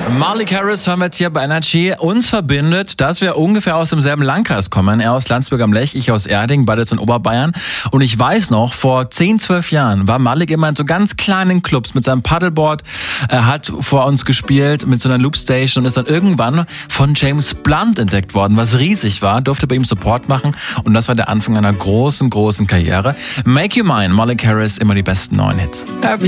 Malik Harris hören wir jetzt hier bei Energy. Uns verbindet, dass wir ungefähr aus demselben Landkreis kommen. Er aus Landsberg am Lech, ich aus Erding, beides in Oberbayern. Und ich weiß noch, vor 10, 12 Jahren war Malik immer in so ganz kleinen Clubs mit seinem Paddleboard. Er hat vor uns gespielt mit so einer Loopstation und ist dann irgendwann von James Blunt entdeckt worden, was riesig war, durfte bei ihm Support machen. Und das war der Anfang einer großen, großen Karriere. Make You Mine, Malik Harris, immer die besten neuen Hits.